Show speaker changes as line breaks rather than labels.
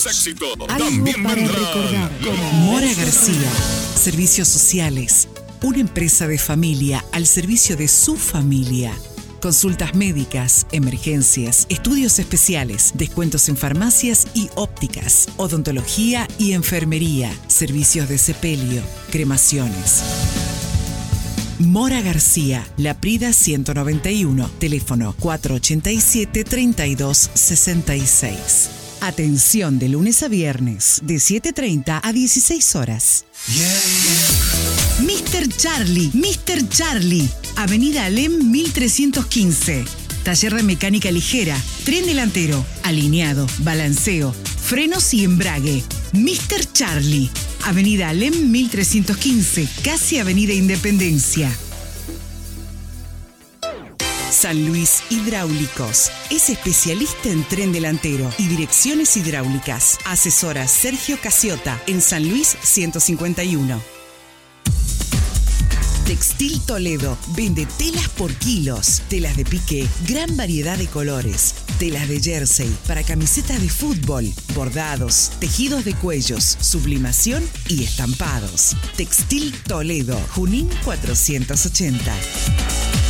Éxito.
Algo
También
para
vendrán.
recordar. Mora García. Servicios sociales. Una empresa de familia al servicio de su familia. Consultas médicas, emergencias, estudios especiales, descuentos en farmacias y ópticas, odontología y enfermería, servicios de sepelio, cremaciones. Mora García, La Prida 191, teléfono 487-3266. Atención de lunes a viernes, de 7:30 a 16 horas. Mr. Charlie, Avenida Alem 1315. Taller de mecánica ligera, tren delantero, alineado, balanceo, frenos y embrague. Mr. Charlie, Avenida Alem 1315, casi Avenida Independencia. San Luis Hidráulicos. Es especialista en tren delantero y direcciones hidráulicas. Asesora Sergio Casiota en San Luis 151. Textil Toledo. Vende telas por kilos. Telas de piqué, gran variedad de colores. Telas de jersey para camisetas de fútbol, bordados, tejidos de cuellos, sublimación y estampados. Textil Toledo, Junín 480.